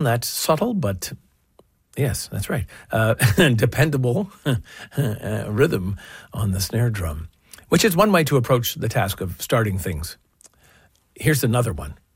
that subtle, but yes, that's right, dependable rhythm on the snare drum, which is one way to approach the task of starting things. Here's another one.